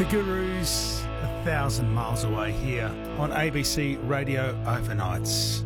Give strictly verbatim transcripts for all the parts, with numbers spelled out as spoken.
The Gurus, a thousand miles away here on A B C Radio Overnights.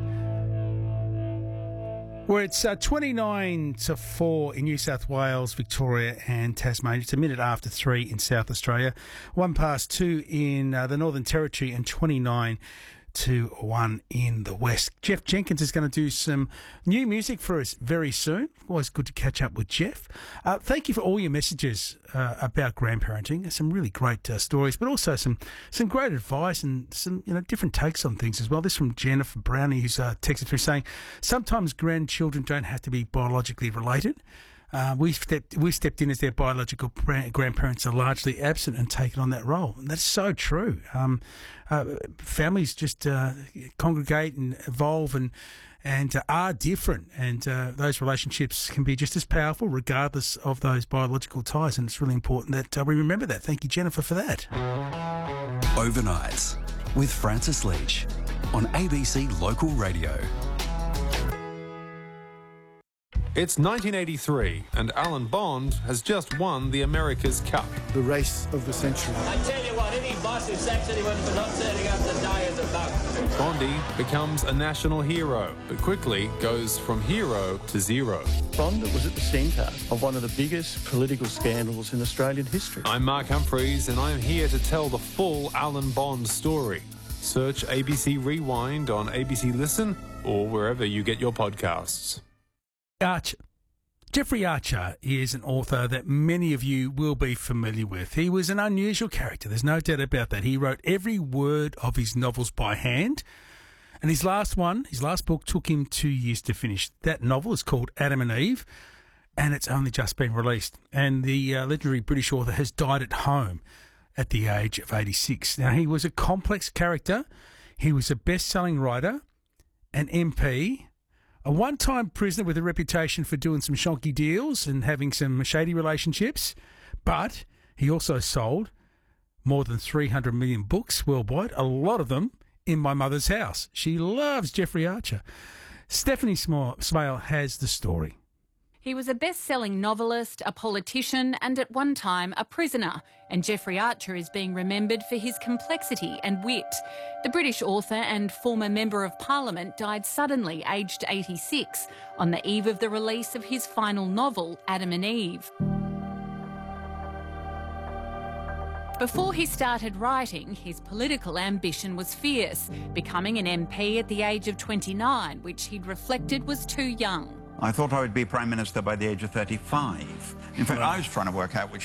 Where it's uh, twenty-nine to four in New South Wales, Victoria and Tasmania. It's a minute after three in South Australia. One past two in uh, the Northern Territory and twenty-nine to one in the West. Jeff Jenkins is going to do some new music for us very soon. Always good to catch up with Jeff. Uh, thank you for all your messages uh, about grandparenting. Some really great uh, stories, but also some some great advice and some you know different takes on things as well. This from Jennifer Brownie, who's uh, texted through saying, sometimes grandchildren don't have to be biologically related. Uh, we've stepped we've stepped in as their biological grandparents are largely absent and taken on that role, and that's so true. Um, uh, families just uh, congregate and evolve and and uh, are different, and uh, those relationships can be just as powerful regardless of those biological ties. And it's really important that uh, we remember that. Thank you, Jennifer, for that. Overnights with Francis Leach on A B C Local Radio. It's nineteen eighty-three, and Alan Bond has just won the America's Cup. The race of the century. I tell you what, any boss who sacks anyone for not turning up to die is a bug. Bondy becomes a national hero, but quickly goes from hero to zero. Bond was at the centre of one of the biggest political scandals in Australian history. I'm Mark Humphreys, and I'm here to tell the full Alan Bond story. Search A B C Rewind on A B C Listen or wherever you get your podcasts. Archer. Jeffrey Archer is an author that many of you will be familiar with. He was an unusual character, there's no doubt about that. He wrote every word of his novels by hand, and his last one, his last book, took him two years to finish. That novel is called Adam and Eve, and it's only just been released. And the uh, legendary British author has died at home at the age of eighty-six. Now, he was a complex character. He was a best-selling writer, an M P, a one-time prisoner with a reputation for doing some shonky deals and having some shady relationships, but he also sold more than three hundred million books worldwide, a lot of them in my mother's house. She loves Jeffrey Archer. Stephanie Smale has the story. He was a best-selling novelist, a politician and at one time a prisoner, and Jeffrey Archer is being remembered for his complexity and wit. The British author and former Member of Parliament died suddenly, aged eighty-six, on the eve of the release of his final novel, Adam and Eve. Before he started writing, his political ambition was fierce, becoming an M P at the age of twenty-nine, which he'd reflected was too young. I thought I would be Prime Minister by the age of thirty-five. In fact, I was trying to work out which